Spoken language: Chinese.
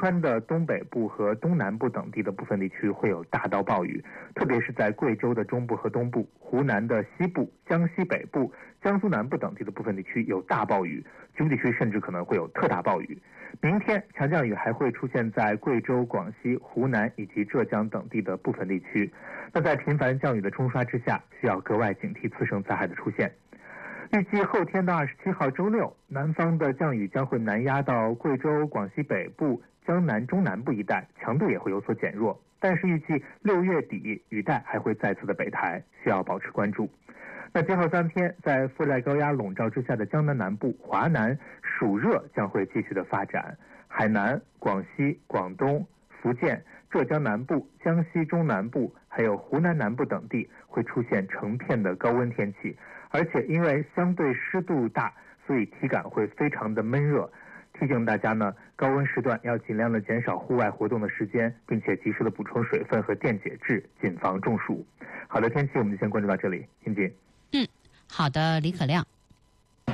川的东北部和东南部等地的部分地区会有大到暴雨，特别是在贵州的中部和东部、湖南的西部、江西北部、江苏南部等地的部分地区有大暴雨，局部地区甚至可能会有特大暴雨。明天强降雨还会出现在贵州、广西、湖南以及浙江等地的部分地区。那在频繁降雨的冲刷之下，需要格外警惕次生灾害的出现。预计后天到27号周六，南方的降雨将会南压到贵州、广西北部、江南中南部一带，强度也会有所减弱。但是预计6月底雨带还会再次的北抬，需要保持关注。那今后3天，在副热带高压笼罩之下的江南南部、华南暑热将会继续的发展，海南、广西、广东、福建、浙江南部、江西中南部还有湖南南部等地会出现成片的高温天气，而且因为相对湿度大，所以体感会非常的闷热。提醒大家呢，高温时段要尽量的减少户外活动的时间，并且及时的补充水分和电解质，谨防中暑。好的，天气我们就先关注到这里，请进。 好的，李可亮。